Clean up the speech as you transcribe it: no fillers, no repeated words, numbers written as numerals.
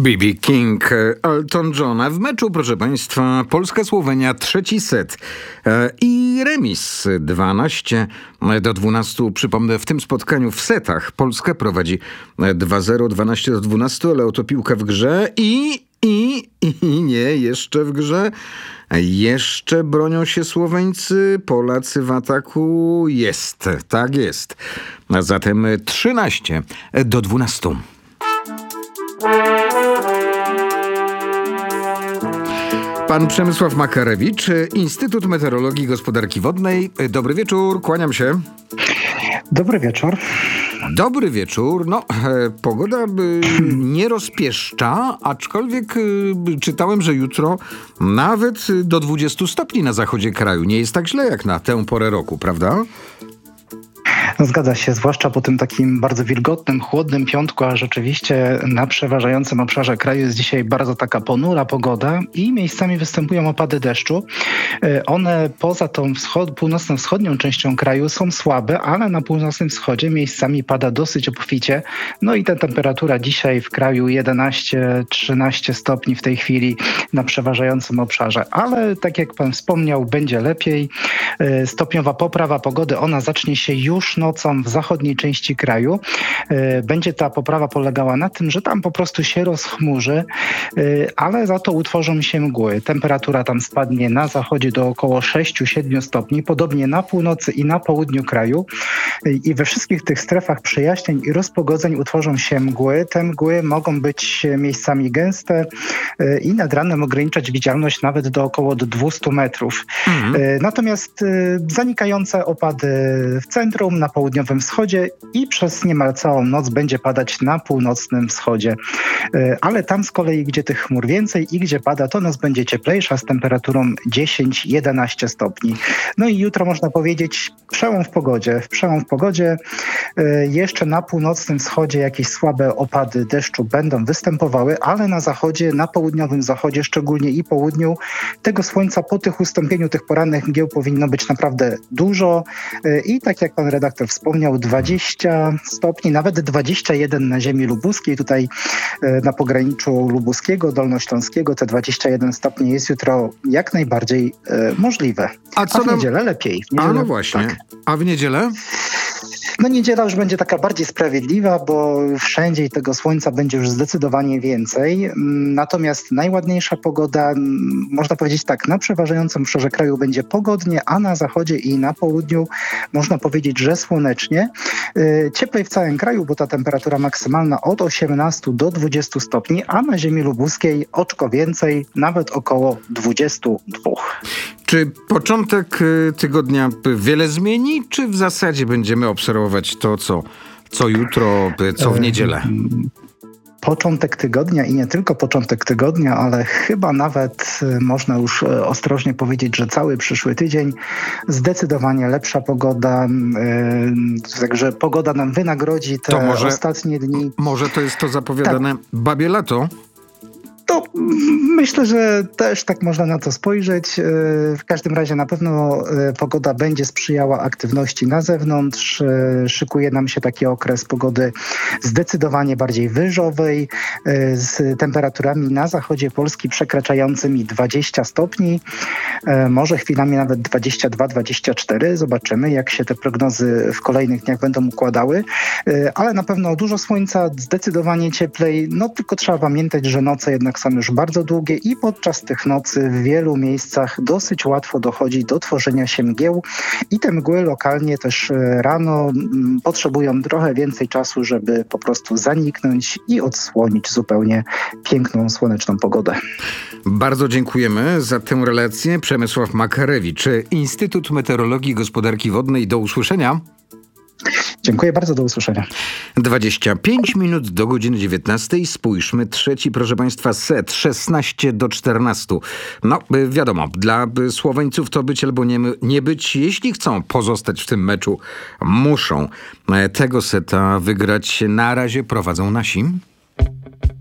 B.B. King, Elton Johna. W meczu, proszę Państwa, Polska-Słowenia, trzeci set i remis 12-12. Przypomnę, w tym spotkaniu w setach Polska prowadzi 2-0, 12-12, ale oto piłka w grze i nie, jeszcze w grze. Jeszcze bronią się Słoweńcy, Polacy w ataku. Jest, tak jest. A zatem 13-12. Pan Przemysław Makarewicz, Instytut Meteorologii i Gospodarki Wodnej. Dobry wieczór, kłaniam się. Dobry wieczór. Dobry wieczór. No, pogoda nie rozpieszcza, aczkolwiek czytałem, że jutro nawet do 20 stopni na zachodzie kraju. Nie jest tak źle jak na tę porę roku, prawda? No, zgadza się, zwłaszcza po tym takim bardzo wilgotnym, chłodnym piątku, a rzeczywiście na przeważającym obszarze kraju jest dzisiaj bardzo taka ponura pogoda i miejscami występują opady deszczu. One poza tą północno-wschodnią częścią kraju są słabe, ale na północnym wschodzie miejscami pada dosyć obficie. No i ta temperatura dzisiaj w kraju 11-13 stopni w tej chwili na przeważającym obszarze. Ale tak jak pan wspomniał, będzie lepiej. Stopniowa poprawa pogody, ona zacznie się już nocą w zachodniej części kraju. Będzie ta poprawa polegała na tym, że tam po prostu się rozchmurzy, ale za to utworzą się mgły. Temperatura tam spadnie na zachodzie do około 6-7 stopni, podobnie na północy i na południu kraju. I we wszystkich tych strefach przejaśnień i rozpogodzeń utworzą się mgły. Te mgły mogą być miejscami gęste i nad ranem ograniczać widzialność nawet do około 200 metrów. Natomiast zanikające opady w centrum, na południowym wschodzie i przez niemal całą noc będzie padać na północnym wschodzie. Ale tam z kolei, gdzie tych chmur więcej i gdzie pada, to noc będzie cieplejsza z temperaturą 10-11 stopni. No i jutro można powiedzieć przełom w pogodzie. Jeszcze na północnym wschodzie jakieś słabe opady deszczu będą występowały, ale na zachodzie, na południowym zachodzie, szczególnie i południu, tego słońca po tych ustąpieniu tych porannych mgieł powinno być naprawdę dużo i tak jak pan redaktor wspomniał, 20 stopni, nawet 21 na ziemi lubuskiej. Tutaj na pograniczu lubuskiego, dolnośląskiego te 21 stopni jest jutro jak najbardziej możliwe. A w niedzielę lepiej. No właśnie. Tak. A w niedzielę? No niedziela już będzie taka bardziej sprawiedliwa, bo wszędzie tego słońca będzie już zdecydowanie więcej. Natomiast najładniejsza pogoda, można powiedzieć tak, na przeważającym obszarze kraju będzie pogodnie, a na zachodzie i na południu można powiedzieć, że słonecznie. Cieplej w całym kraju, bo ta temperatura maksymalna od 18 do 20 stopni, a na ziemi lubuskiej oczko więcej, nawet około 22. Czy początek tygodnia wiele zmieni, czy w zasadzie będziemy obserwować to, co jutro, co w niedzielę? Początek tygodnia i nie tylko początek tygodnia, ale chyba nawet można już ostrożnie powiedzieć, że cały przyszły tydzień zdecydowanie lepsza pogoda. Także pogoda nam wynagrodzi te ostatnie dni. Może to jest to zapowiadane babie lato? To myślę, że też tak można na to spojrzeć. W każdym razie na pewno pogoda będzie sprzyjała aktywności na zewnątrz. Szykuje nam się taki okres pogody zdecydowanie bardziej wyżowej, z temperaturami na zachodzie Polski przekraczającymi 20 stopni, może chwilami nawet 22-24. Zobaczymy, jak się te prognozy w kolejnych dniach będą układały, ale na pewno dużo słońca, zdecydowanie cieplej. No tylko trzeba pamiętać, że noce jednak są już bardzo długie i podczas tych nocy w wielu miejscach dosyć łatwo dochodzi do tworzenia się mgieł i te mgły lokalnie też rano potrzebują trochę więcej czasu, żeby po prostu zaniknąć i odsłonić zupełnie piękną, słoneczną pogodę. Bardzo dziękujemy za tę relację. Przemysław Makarewicz, Instytut Meteorologii i Gospodarki Wodnej. Do usłyszenia. Dziękuję bardzo, do usłyszenia. 25 minut do godziny 19. Spójrzmy, trzeci, proszę Państwa, set 16-14. No, wiadomo, dla Słoweńców to być albo nie być. Jeśli chcą pozostać w tym meczu, muszą tego seta wygrać. Na razie prowadzą nasi.